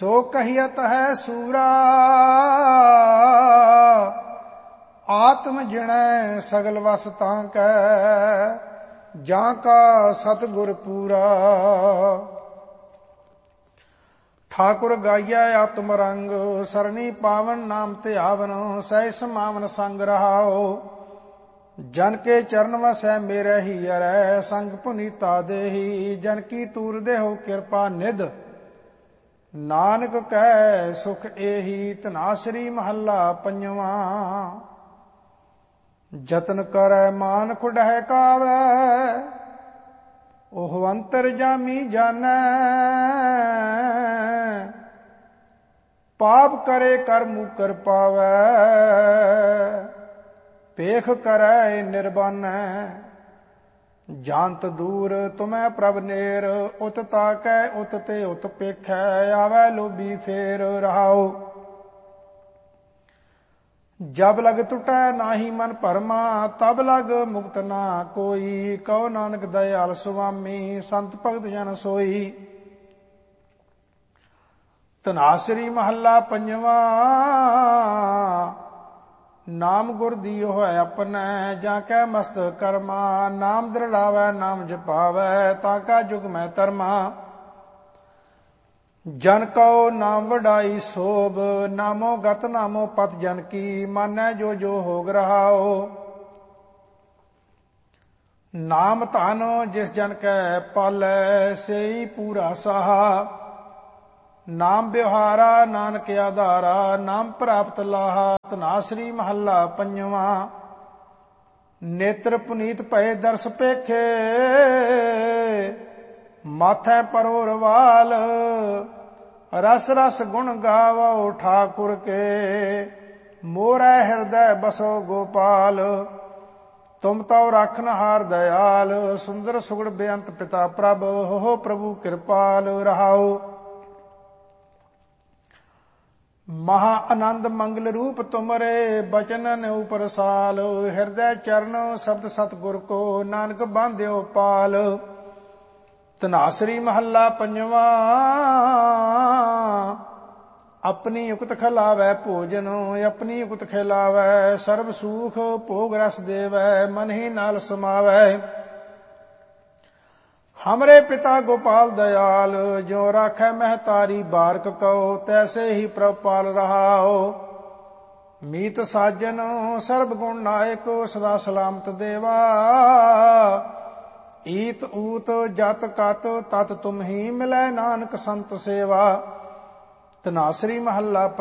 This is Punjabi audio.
ਸੋ ਕਹੀਅਤ ਹੈ ਸੂਰਾ, ਆਤਮ ਜਿਣੈ ਸਗਲ ਵਸ ਤਾਂ ਕੈ, ਜਾਂ ਕਾ ਸਤਿਗੁਰ ਪੂਰਾ। ਠਾਕੁਰ ਗਾਈਐ ਆਤਮ ਰੰਗ, ਸਰਣੀ ਪਾਵਨ ਨਾਮ ਧਿਆਵਨ, ਸਹਿ ਸਮਾਵਨ ਸੰਗ ਰਹਾਓ। ਜਨ ਕੇ ਚਰਨ ਵਸੈ ਮੇਰੇ ਹੀ ਅਰੈ, ਸੰਗ ਪੁਨੀਤਾ ਦੇਹੀ, ਜਨ ਕੀ ਤੂਰ ਦੇਹੋ ਕਿਰਪਾ ਨਿਧ, ਨਾਨਕ ਕਹਿ ਸੁਖ ਏਹੀ। ਧਨਾਸਰੀ ਮਹੱਲਾ ਪੰਜਵਾਂ। ਜਤਨ ਕਰੈ ਮਾਨੁਖ ਡਹਿ ਕਾਵੈ, ਉਹ ਅੰਤਰ ਜਾਮੀ ਜਾਣੈ, ਪਾਪ ਕਰੇ ਕਰ ਮੁਕਰ ਪਾਵੈ, ਪੇਖ ਕਰੈ ਨਿਰਬਾਨੈ। ਜਾਨਤ ਦੂਰ ਤੁਮੈ ਪ੍ਰਭ ਨੇਰ, ਉਤ ਤਾਕੈ ਉਤ ਤੇ ਉਤ ਪੇਖੈ, ਆਵੈ ਲੋਭੀ ਫੇਰ ਰਹਾਉ। ਜਬ ਲਗ ਟੁਟੈ ਨਾਹੀ ਮਨ ਭਰਮਾ, ਤਬ ਲਗ ਮੁਕਤ ਨਾ ਕੋਈ, ਕਉ ਨਾਨਕ ਦਇਆਲ ਸੁਆਮੀ, ਸੰਤ ਭਗਤ ਜਨ ਸੋਈ। ਧਨਾਸਰੀ ਮਹੱਲਾ ਪੰਜਵਾਂ। ਨਾਮ ਗੁਰ ਦੀਓ ਹੈ ਆਪਣੈ, ਜਾਂ ਕੈ ਮਸਤਕ ਕਰਮਾ, ਨਾਮ ਦ੍ਰਿੜਾਵੈ ਨਾਮ ਜਪਾਵੈ, ਤਾਂ ਕਾ ਜੁਗ ਮੈਂ ਧਰਮਾ। ਜਨ ਕਉ ਨਾਮ ਵਡਾਈ ਸੋਭ, ਨਾਮੋ ਗਤ ਨਾਮੋ ਪਤ ਜਨ ਕੀ, ਮਾਨੈ ਜੋ ਜੋ ਹੋਗ ਰਹਾਓ। ਨਾਮ ਧਨ ਜਿਸ ਜਨ ਕੈ ਪਾਲੈ, ਸੇਈ ਪੂਰਾ ਸਾਹਾ, ਨਾਮ ਵਿਵਹਾਰਾ ਨਾਨਕ ਆਧਾਰਾ, ਨਾਮ ਪ੍ਰਾਪਤ ਲਾਹਾ। ਧਨਾਸਰੀ ਮਹੱਲਾ ਪੰਜਵਾਂ। ਨੇਤਰ ਪੁਨੀਤ ਭਏ ਦਰਸ ਪੇਖੇ, ਮਾਥੈ ਪਰੋ ਰਵਾਲ, ਰਸ ਰਸ ਗੁਣ ਗਾਵੋ ਠਾਕੁਰ ਕੇ, ਮੋਰੈ ਹਿਰਦੈ ਬਸੋ ਗੋਪਾਲ। ਤੁਮ ਤਉ ਰਾਖਨਹਾਰ ਦਇਆਲ, ਸੁੰਦਰ ਸੁਗੜ ਬੇਅੰਤ ਪਿਤਾ ਪ੍ਰਭ, ਹੋ ਪ੍ਰਭੂ ਕਿਰਪਾਲ ਰਹਾਉ। ਮਹਾ ਆਨੰਦ ਮੰਗਲ ਰੂਪ ਤੁਮਰੇ, ਬਚਨਨ ਉਪਰ ਸਾਲ, ਹਿਰਦੈ ਚਰਨ ਸ਼ਬਦ ਸਤਿਗੁਰ ਕੋ, ਨਾਨਕ ਬਾਂਧਿਓ ਪਾਲ। ਧਨਾਸਰੀ ਮਹੱਲਾ ਪੰਜਵਾਂ। ਆਪਣੀ ਉਕਤ ਖਿਲਾਵੈ ਭੋਜਨ, ਆਪਣੀ ਉਕਤ ਖਿਲਾਵੈ, ਸਰਬ ਸੂਖ ਭੋਗ ਰਸ ਦੇਵੈ, ਮਨ ਹੀ ਨਾਲ ਸਮਾਵੈ। ਹਮਰੇ ਪਿਤਾ ਗੋਪਾਲ ਦਇਆਲ, ਜੋ ਰਾਖੈ ਮਹਤਾਰੀ ਬਾਰਕ ਕਉ, ਤੈਸੇ ਹੀ ਪ੍ਰਭ ਪਾਲ ਰਹਾਓ। ਮੀਤ ਸਾਜਨ ਸਰਬ ਗੁਣ ਨਾਇਕ, ਸਦਾ ਸਲਾਮਤ ਦੇਵਾ, ਈਤ ਊਤ ਜਤ ਕਤ ਤਤ ਤੁਮ ਹੀ ਮਿਲੈ, ਨਾਨਕ ਸੰਤ ਸੇਵਾ। ਧਨਾਸਰੀ ਮਹੱਲਾ